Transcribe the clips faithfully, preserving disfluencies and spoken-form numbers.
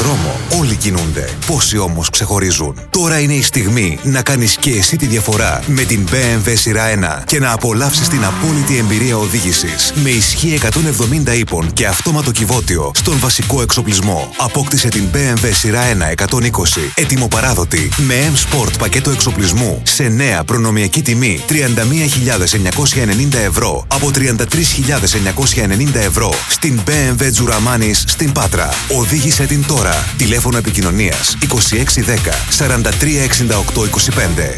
δρόμο όλοι κινούνται. Πόσοι όμως ξεχωρίζουν. Τώρα είναι η στιγμή να κάνεις και εσύ τη διαφορά με την μπι εμ ντάμπλιου σειρά ένα και να απολαύσεις την απόλυτη εμπειρία οδήγησης. Με ισχύ εκατόν εβδομήντα ύπων και αυτόματο κυβότιο στον βασικό εξοπλισμό. Απόκτησε την μπι εμ ντάμπλιου σειρά ένα εκατόν είκοσι έτοιμο-παράδοτη με M-Sport πακέτο εξοπλισμού σε νέα προνομιακή τιμή τριάντα μία χιλιάδες εννιακόσια ενενήντα ευρώ από τριάντα τρεις χιλιάδες εννιακόσια ενενήντα ευρώ στην μπι εμ ντάμπλιου Τζουραμάνης στην Πάτρα. Οδήγησε την τώρα. Τηλέφωνο επικοινωνίας είκοσι έξι δέκα σαράντα τρία εξήντα οκτώ είκοσι πέντε.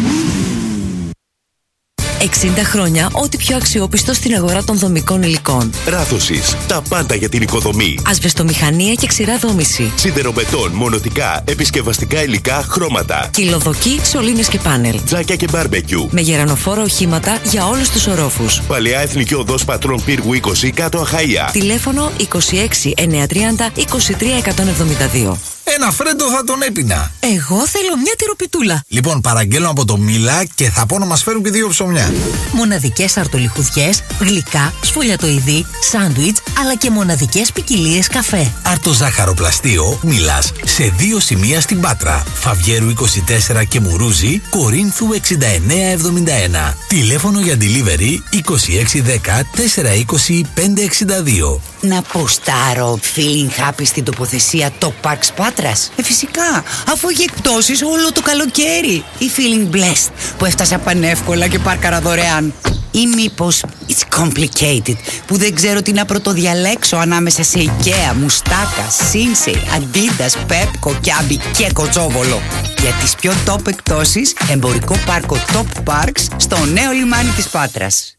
εξήντα χρόνια ό,τι πιο αξιόπιστο στην αγορά των δομικών υλικών. Ράθωσης. Τα πάντα για την οικοδομή. Ασβεστομηχανία και ξηρά δόμηση. Σιδεροβετόν, μονοτικά, επισκευαστικά υλικά, χρώματα. Κυλοδοκή, σωλήνες και πάνελ. Τζάκια και μπάρμπεκιου. Με γερανοφόρα οχήματα για όλους τους ορόφους. Παλαιά Εθνική Οδός Πατρών Πύργου είκοσι κάτω Αχαΐα. Τηλέφωνο είκοσι έξι εννιακόσια τριάντα είκοσι τρία εκατόν εβδομήντα δύο. Ένα φρέντο θα τον έπινα. Εγώ θέλω μια τυροπιτούλα. Λοιπόν, παραγγέλνω από το Μίλα και θα πω να μας φέρουν και δύο ψωμιά. Μοναδικές αρτολιχουδιές, γλυκά, σφολιατοειδή, σάντουιτς, αλλά και μοναδικές ποικιλίες καφέ. Αρτοζάχαροπλαστείο Μίλας σε δύο σημεία στην Πάτρα. Φαβιέρου είκοσι τέσσερα και Μουρούζη, Κορίνθου εξήντα εννέα εβδομήντα ένα. Τηλέφωνο για delivery είκοσι έξι δέκα τετρακόσια είκοσι πέντε εξήντα δύο. Να ποστάρω feeling happy στην τοποθεσία Top Parks Πάτρας. Ε, φυσικά, αφού έχει εκπτώσεις όλο το καλοκαίρι. Ή feeling blessed που έφτασα πανεύκολα και πάρκαρα δωρεάν. Ή μήπως it's complicated που δεν ξέρω τι να πρωτοδιαλέξω ανάμεσα σε IKEA, Μουστάκα, Sinsei, Adidas, Pepco, Kiabi και Κοτσόβολο. Για τις πιο top εκπτώσεις, εμπορικό πάρκο Top Parks στο νέο λιμάνι της Πάτρας.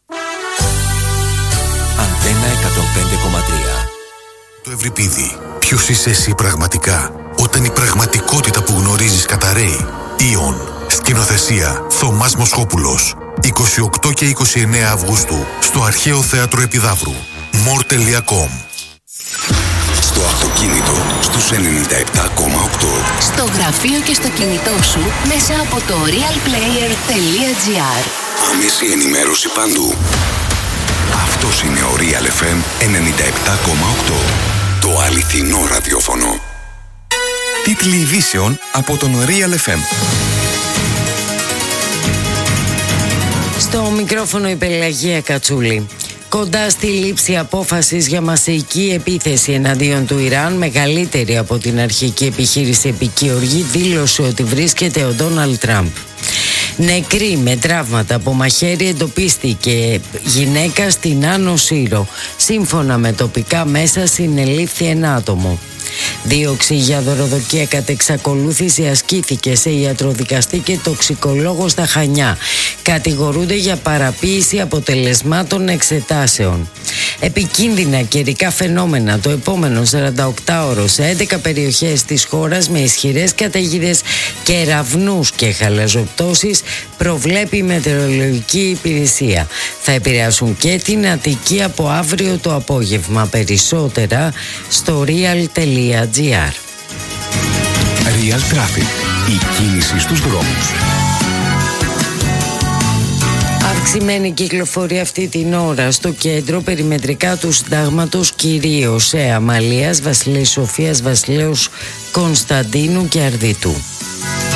Αντένα εκατόν πέντε κόμμα τρία. Το Ευρυπίδι. Ποιος είσαι εσύ πραγματικά, όταν η πραγματικότητα που γνωρίζεις καταραίει. Ιον. Σκηνοθεσία Θωμάς Μοσχόπουλος. είκοσι οκτώ και είκοσι εννέα Αυγούστου στο Αρχαίο Θέατρο Επιδαύρου. μορ τελεία κομ. Στο αυτοκίνητο στους ενενήντα επτά κόμμα οκτώ. Στο γραφείο και στο κινητό σου μέσα από το real player τελεία gr. Άμεση ενημέρωση παντού. Αυτός είναι ο Real εφ εμ ενενήντα επτά κόμμα οκτώ. Το αληθινό ραδιόφωνο. Τίτλοι ειδήσεων από τον Real εφ εμ. Στο μικρόφωνο η Πελαγία Κατσούλη. Κοντά στη λήψη απόφασης για μασική επίθεση εναντίον του Ιράν, μεγαλύτερη από την αρχική επιχείρηση επικοινωνία, δήλωσε ότι βρίσκεται ο Ντόναλντ Τραμπ. Νεκρή με τραύματα από μαχαίρι εντοπίστηκε γυναίκα στην Άνω Σύρο. Σύμφωνα με τοπικά μέσα συνελήφθη ένα άτομο. Δίωξη για δωροδοκία κατ' εξακολούθηση ασκήθηκε σε ιατροδικαστή και τοξικολόγο στα Χανιά. Κατηγορούνται για παραποίηση αποτελεσμάτων εξετάσεων. Επικίνδυνα καιρικά φαινόμενα το επόμενο σαρανταοκτάωρο σε έντεκα περιοχές της χώρας με ισχυρές καταιγίδες, κεραυνούς και χαλαζοπτώσεις, προβλέπει η Μετεωρολογική Υπηρεσία. Θα επηρεάσουν και την Αττική από αύριο το απόγευμα. Περισσότερα στο real τελεία gr. Real Traffic. Η κίνηση στους δρόμους. Αυξημένη κυκλοφορία αυτή την ώρα στο κέντρο περιμετρικά του Συντάγματος, κυρίως σε Αμαλίας, Βασιλέης Σοφίας, Βασιλέως Κωνσταντίνου και Αρδίτου.